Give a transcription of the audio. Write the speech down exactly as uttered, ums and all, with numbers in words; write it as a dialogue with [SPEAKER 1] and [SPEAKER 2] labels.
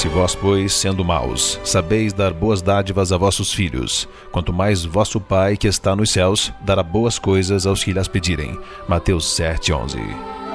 [SPEAKER 1] Se vós, pois, sendo maus, sabeis dar boas dádivas a vossos filhos, quanto mais vosso Pai que está nos céus dará boas coisas aos que lhas pedirem. Mateus sete, onze.